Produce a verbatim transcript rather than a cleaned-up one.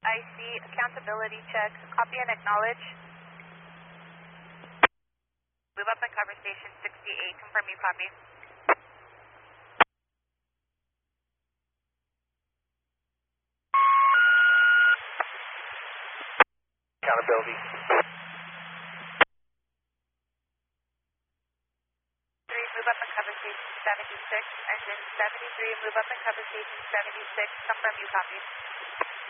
I C, accountability check, copy and acknowledge. Move up and cover station sixty-eight, confirm you copy. Accountability. three, move up and cover station seventy-six, engine seventy-three, move up and cover station seventy-six, confirm you copy.